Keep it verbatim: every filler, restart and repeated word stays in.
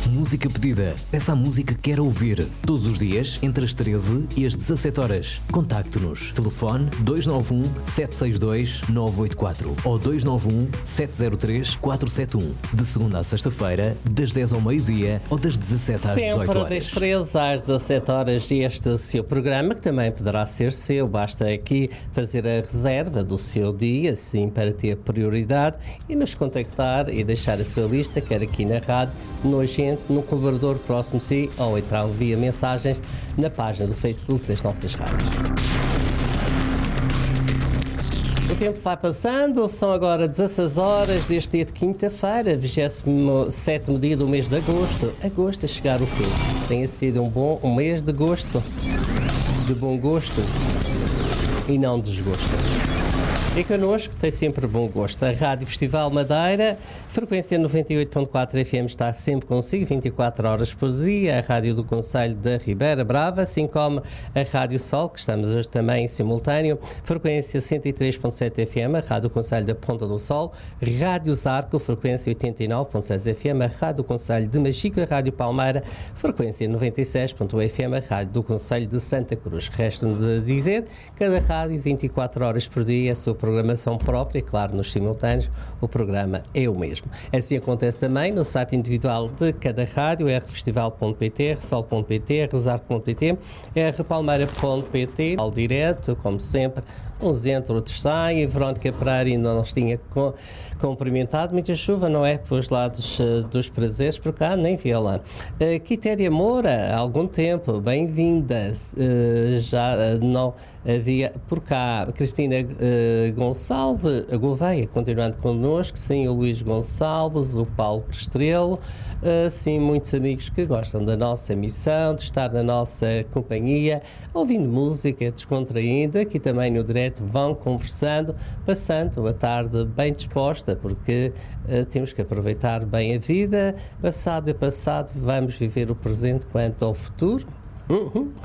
Música pedida. Peça a música que quer ouvir. Todos os dias, entre as treze e as dezassete horas. Contacte-nos. Telefone dois nove um, sete seis dois, nove oito quatro ou dois nove um, sete zero três, quatro sete um. De segunda a sexta-feira, das dez ao meio-dia ou das dezassete às dezoito horas. Sempre das treze às dezassete horas este seu programa, que também poderá ser seu. Basta aqui fazer a reserva do seu dia, sim, para ter prioridade e nos contactar e deixar a sua lista, quer aqui na rádio, no agente, no colaborador próximo a si ou então via mensagens na página do Facebook das nossas rádios. O tempo vai passando, são agora dezasseis horas deste dia de quinta-feira, vigésimo sétimo dia do mês de agosto. Agosto a chegar o fim. Tenha sido um bom um mês de gosto, de bom gosto e não desgosto. E connosco tem sempre bom gosto. A Rádio Festival Madeira, frequência noventa e oito ponto quatro F M, está sempre consigo, vinte e quatro horas por dia. A Rádio do Concelho da Ribeira Brava, assim como a Rádio Sol, que estamos hoje também em simultâneo, frequência cento e três ponto sete F M, a Rádio do Concelho da Ponta do Sol. Rádio Zarco, frequência oitenta e nove ponto seis F M, a Rádio do Concelho de Machico, a Rádio Palmeira, frequência noventa e seis ponto um F M, a Rádio do Concelho de Santa Cruz. Resta-me dizer, cada rádio, vinte e quatro horas por dia, a sua programação própria, e claro, nos simultâneos, o programa é o mesmo. Assim acontece também no site individual de cada rádio, r festival ponto p t, r sol ponto p t, r zarco ponto p t, r palmeira ponto p t, ao direto, como sempre, uns entram, outros saem, e Verónica Pereira ainda não nos tinha co- cumprimentado, muita chuva, não é? Pelos lados uh, dos prazeres, por cá, nem vê-la. Uh, Quitéria Moura, há algum tempo, bem-vinda, uh, já uh, não havia por cá. Cristina uh, Gonçalves, a Gouveia, continuando connosco, sim, o Luís Gonçalves, o Paulo Prestrelo, uh, sim, muitos amigos que gostam da nossa missão, de estar na nossa companhia, ouvindo música, descontraindo, aqui também no direto vão conversando, passando a tarde bem disposta, porque uh, temos que aproveitar bem a vida, passado é passado, vamos viver o presente quanto ao futuro. Uhum.